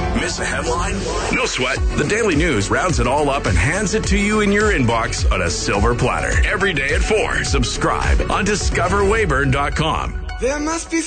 Miss a headline? No sweat. The Daily News rounds it all up and hands it to you in your inbox on a silver platter. Every day at 4. Subscribe on discoverwayburn.com. There must be